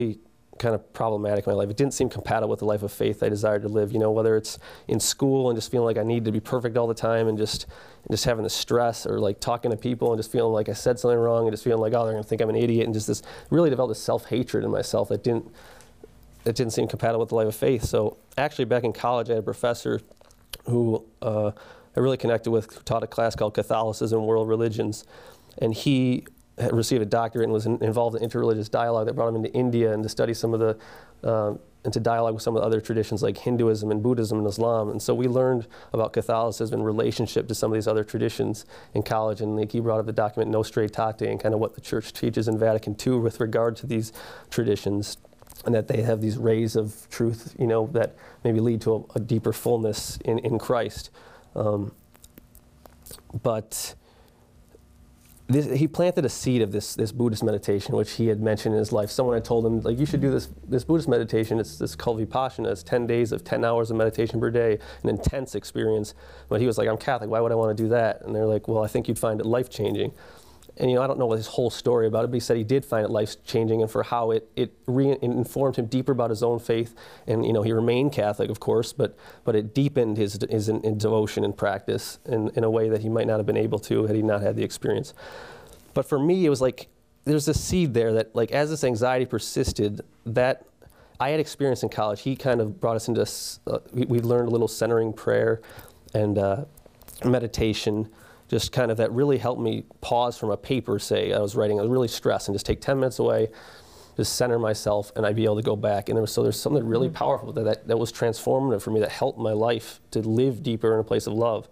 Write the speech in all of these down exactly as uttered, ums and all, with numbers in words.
kind of problematic in my life. It didn't seem compatible with the life of faith I desired to live, you know, whether it's in school and just feeling like I need to be perfect all the time and just and just having the stress, or like talking to people and just feeling like I said something wrong and just feeling like, oh, they're going to think I'm an idiot, and just this really developed this self-hatred in myself that didn't that didn't seem compatible with the life of faith. So actually back in college I had a professor who uh, I really connected with, who taught a class called Catholicism and World Religions, and he had received a doctorate and was in, involved in interreligious dialogue that brought him into India and to study some of the, uh, into dialogue with some of the other traditions like Hinduism and Buddhism and Islam. And so we learned about Catholicism in relationship to some of these other traditions in college. And like he brought up the document Nostra Aetate and kind of what the church teaches in Vatican two with regard to these traditions, and that they have these rays of truth, you know, that maybe lead to a, a deeper fullness in, in Christ. Um, but This, he planted a seed of this, this Buddhist meditation, which he had mentioned in his life. Someone had told him, like, you should do this, this Buddhist meditation. It's this called Vipassana. It's ten days of ten hours of meditation per day, an intense experience. But he was like, I'm Catholic, why would I want to do that? And they're like, well, I think you'd find it life-changing. And, you know, I don't know what his whole story about it, but he said he did find it life-changing, and for how it, it, re- it informed him deeper about his own faith. And, you know, he remained Catholic, of course, but, but it deepened his, his in, in devotion and practice in, in a way that he might not have been able to had he not had the experience. But for me, it was like, there's this seed there that, like, as this anxiety persisted, that I had experienced in college. He kind of brought us into, uh, we, we learned a little centering prayer and uh, meditation, just kind of that really helped me pause from a paper, say, I was writing, I was really stressed, and just take ten minutes away, just center myself, and I'd be able to go back. And there was, so there's something really mm-hmm. powerful that, that that was transformative for me, that helped my life to live deeper in a place of love.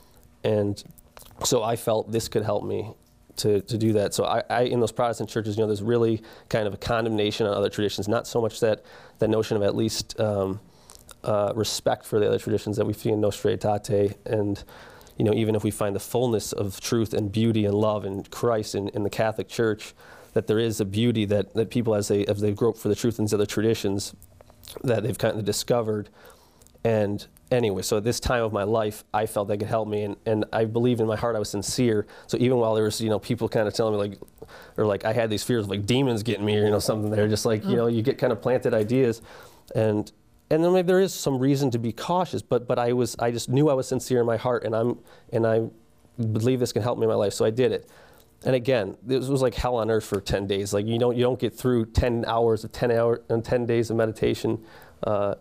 And so I felt this could help me to, to do that. So I, I, in those Protestant churches, you know, there's really kind of a condemnation on other traditions, not so much that, that notion of at least um, uh, respect for the other traditions that we see in Nostra Aetate. And, you know, even if we find the fullness of truth and beauty and love in Christ in, in the Catholic Church, that there is a beauty that, that people, as they, as they grope for the truth in these other traditions, that they've kind of discovered. And anyway, so at this time of my life, I felt that could help me, and, and I believed in my heart I was sincere. So even while there was, you know, people kind of telling me, like, or like I had these fears of like demons getting me, or, you know, something there, just like, you know, you get kind of planted ideas. And and then maybe there is some reason to be cautious, but but I was, I just knew I was sincere in my heart, and I'm, and I believe this can help me in my life, so I did it. And again, this was like hell on earth for ten days. Like, you don't, you don't get through ten hours of ten hour and ten days of meditation uh,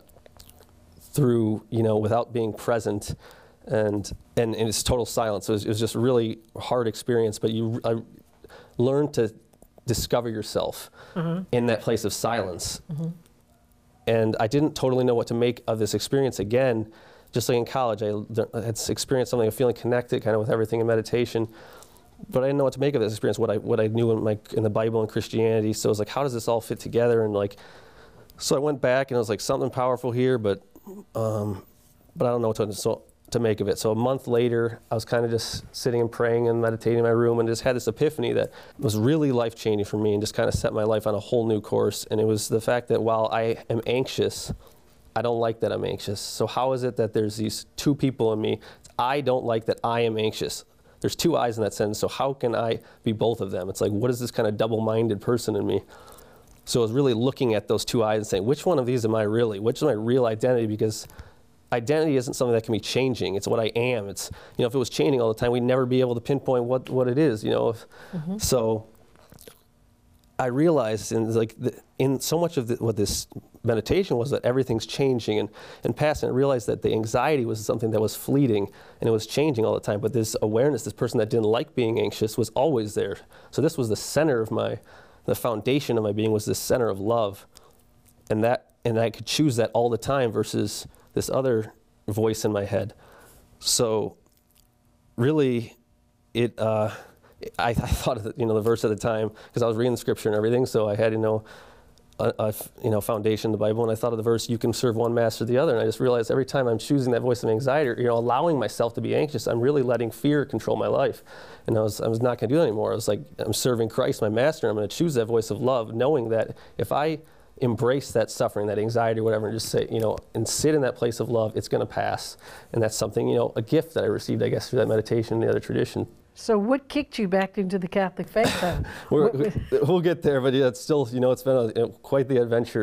through, you know, without being present, and and, and it's total silence. So it was, it was just a really hard experience, but you I learned to discover yourself mm-hmm. in that place of silence. Mm-hmm. And I didn't totally know what to make of this experience again. Just like in college, I had experienced something of feeling connected kind of with everything in meditation, but I didn't know what to make of this experience, what I what I knew in my in the Bible and Christianity. So I was like, how does this all fit together? And like, so I went back and I was like, something powerful here, but um, but I don't know what to, so, to make of it. So a month later, I was kind of just sitting and praying and meditating in my room, and just had this epiphany that was really life-changing for me, and just kind of set my life on a whole new course. And it was the fact that while I am anxious, I don't like that I'm anxious. So how is it that there's these two people in me? I don't like that I am anxious. There's two eyes in that sentence, so how can I be both of them? It's like, what is this kind of double-minded person in me? So I was really looking at those two eyes and saying, which one of these am I really? Which is my real identity? Because identity isn't something that can be changing. It's what I am. It's, you know, if it was changing all the time, we'd never be able to pinpoint what, what it is, you know. If, mm-hmm. So I realized in like the, in so much of the, what this meditation was, that everything's changing and, and passing. I realized that the anxiety was something that was fleeting, and it was changing all the time. But this awareness, this person that didn't like being anxious, was always there. So this was the center of my, the foundation of my being was this center of love. And that, and I could choose that all the time versus this other voice in my head. So really, it, uh, I, I thought of the, you know, the verse at the time, because I was reading the scripture and everything, so I had, you know, a, a you know, foundation in the Bible, and I thought of the verse, you can serve one master or the other, and I just realized every time I'm choosing that voice of anxiety, or, you know, allowing myself to be anxious, I'm really letting fear control my life. And I was, I was not going to do that anymore. I was like, I'm serving Christ, my master, and I'm going to choose that voice of love, knowing that if I embrace that suffering, that anxiety or whatever, and just say, you know, and sit in that place of love, it's going to pass. And that's something, you know, a gift that I received, I guess, through that meditation and the other tradition. So what kicked you back into the Catholic faith then? We're, we'll get there, but yeah, it's still, you know, it's been a, quite the adventure.